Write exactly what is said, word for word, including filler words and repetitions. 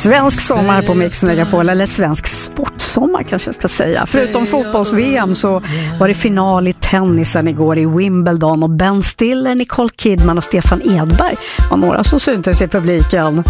Svensk sommar på Mix Megapol, eller svensk sportsommar kanske jag ska säga. Förutom fotbolls-V M så var det final i tennisen igår i Wimbledon och Ben Stiller, Nicole Kidman och Stefan Edberg var några som syntes i publiken.